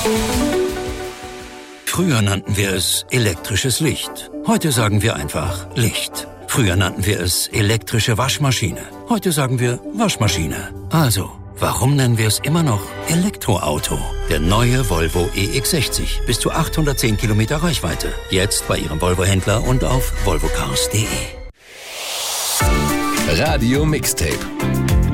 Früher nannten wir es elektrisches Licht. Heute sagen wir einfach Licht. Früher nannten wir es elektrische Waschmaschine. Heute sagen wir Waschmaschine. Also, warum nennen wir es immer noch Elektroauto? Der neue Volvo EX60. Bis zu 810 Kilometer Reichweite. Jetzt bei Ihrem Volvo-Händler und auf volvocars.de. Radio Mixtape.